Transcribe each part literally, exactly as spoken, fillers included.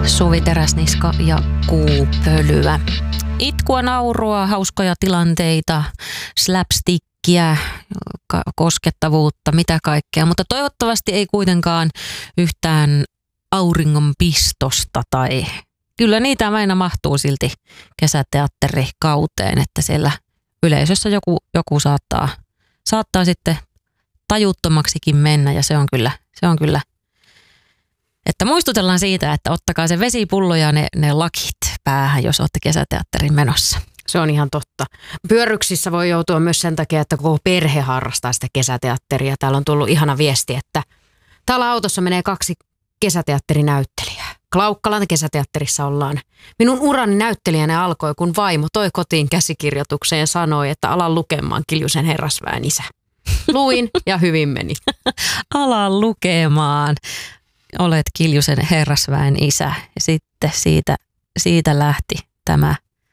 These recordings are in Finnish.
Suvi Teräsniska ja Kuupölyä. Itkua, naurua, hauskoja tilanteita, slapstickia, koskettavuutta, mitä kaikkea. Mutta toivottavasti ei kuitenkaan yhtään auringonpistosta tai kyllä niitä aina mahtuu silti kesäteatterikauteen, että siellä yleisössä joku, joku saattaa, saattaa sitten tajuttomaksikin mennä ja se on kyllä, se on kyllä, että muistutellaan siitä, että ottakaa se vesipullo ja ne, ne lakit päähän, jos olette kesäteatterin menossa. Se on ihan totta. Pyörryksissä voi joutua myös sen takia, että koko perhe harrastaa sitä kesäteatteria. Täällä on tullut ihana viesti, että täällä autossa menee kaksi kesäteatterinäyttelijää. Klaukkalan kesäteatterissa ollaan. Minun urani näyttelijänä alkoi, kun vaimo toi kotiin käsikirjoitukseen ja sanoi, että ala lukemaan Kiljusen herrasväen isä. Luin ja hyvin meni. Ala lukemaan. Olet Kiljusen herrasväen isä. Ja sitten siitä, siitä lähti tämä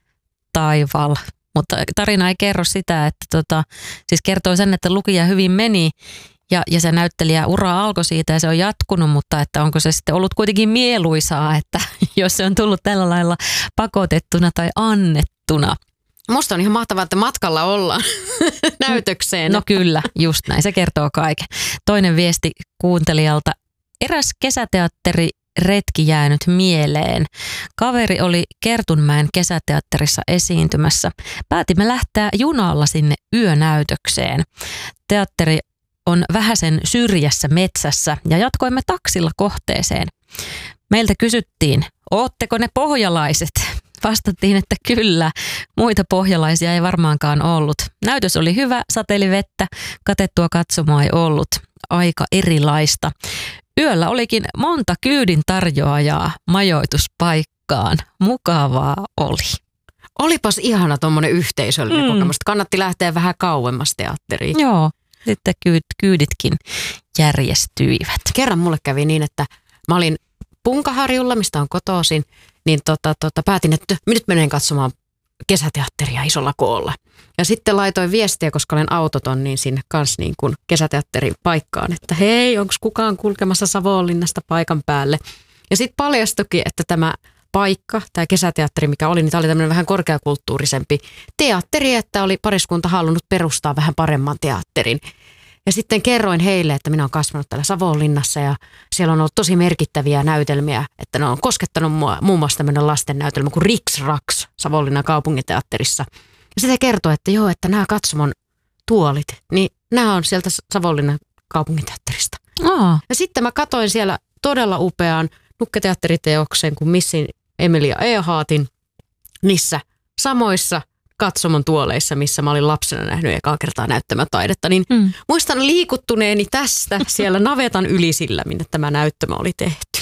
taival. Mutta tarina ei kerro sitä, että tota, siis kertoo sen, että lukija hyvin meni ja, ja se näyttelijä ura alkoi siitä ja se on jatkunut, mutta että onko se sitten ollut kuitenkin mieluisaa, että jos se on tullut tällä lailla pakotettuna tai annettuna. Musta on ihan mahtavaa, että matkalla ollaan näytökseen. No kyllä, just näin. Se kertoo kaiken. Toinen viesti kuuntelijalta. Eräs kesäteatteri retki jäänyt mieleen. Kaveri oli Kertunmäen kesäteatterissa esiintymässä. Päätimme lähteä junalla sinne yönäytökseen. Teatteri on vähäsen syrjässä metsässä ja jatkoimme taksilla kohteeseen. Meiltä kysyttiin, ootteko ne pohjalaiset? Vastattiin, että kyllä. Muita pohjalaisia ei varmaankaan ollut. Näytös oli hyvä, sateeli vettä, katettua katsomaa ei ollut. Aika erilaista. Yöllä olikin monta kyydin tarjoajaa majoituspaikkaan. Mukavaa oli. Olipas ihana tuommoinen yhteisöllinen mm. kokemus. Kannatti lähteä vähän kauemmas teatteriin. Joo, sitten kyyditkin järjestyivät. Kerran mulle kävi niin, että mä olin Punkaharjulla, mistä on kotoisin, niin tota, tota, päätin, että nyt menen katsomaan kesäteatteria isolla koolla. Ja sitten laitoin viestiä, koska olen autoton, niin sinne kanssa niin kuin kesäteatterin paikkaan, että hei, onko kukaan kulkemassa Savonlinnasta paikan päälle. Ja sitten paljastuikin, että tämä paikka, tämä kesäteatteri, mikä oli, niin tämä oli tämmöinen vähän korkeakulttuurisempi teatteri, että oli pariskunta halunnut perustaa vähän paremman teatterin. Ja sitten kerroin heille, että minä olen kasvanut täällä Savonlinnassa ja siellä on ollut tosi merkittäviä näytelmiä, että ne on koskettanut mua, muun muassa tämmöinen lastennäytelmä kuin Riks Raks Savonlinnan kaupunginteatterissa. Ja sitten kertoi, että joo, että nämä katsomon tuolit, niin nämä on sieltä Savonlinnan kaupunginteatterista. Aa. Ja sitten mä katsoin siellä todella upean nukketeatteriteoksen kuin Missin Emilia Eehaatin niissä samoissa katsomon tuoleissa, missä mä olin lapsena nähnyt ekaa kertaa näyttämötaidetta, niin mm. muistan liikuttuneeni tästä siellä navetan ylisillä, minne tämä näyttämö oli tehty.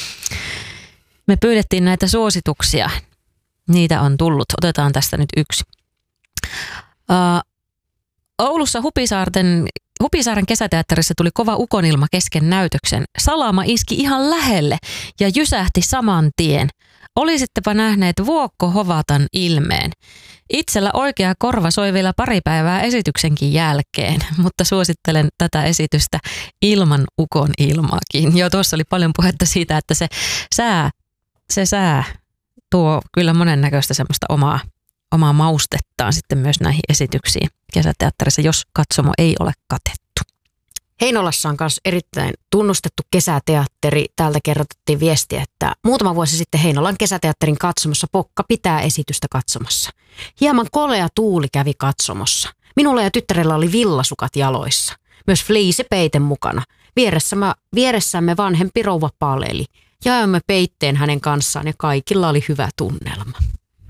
Me pyydettiin näitä suosituksia. Niitä on tullut. Otetaan tästä nyt yksi. Uh, Oulussa Hupisaarten, Hupisaaren kesäteatterissa tuli kova ukonilma kesken näytöksen. Salama iski ihan lähelle ja jysähti saman tien. Olisittepa nähneet Vuokko Hovatan ilmeen. Itsellä oikea korva soi vielä pari päivää esityksenkin jälkeen, mutta suosittelen tätä esitystä ilman ukon ilmaakin. Joo, tuossa oli paljon puhetta siitä, että se sää, se sää tuo kyllä monennäköistä semmoista omaa, omaa maustettaan sitten myös näihin esityksiin kesäteatterissa, jos katsomo ei ole katettu. Heinolassa on myös erittäin tunnustettu kesäteatteri. Täältä kerrottiin viestiä, että muutama vuosi sitten Heinolan kesäteatterin katsomossa Pokka pitää esitystä katsomassa. Hieman kolea tuuli kävi katsomossa. Minulla ja tyttärellä oli villasukat jaloissa. Myös fliisepeite mukana. Vieressämme, vieressämme vanhempi rouva paleli. Jaoimme peitteen hänen kanssaan ja kaikilla oli hyvä tunnelma.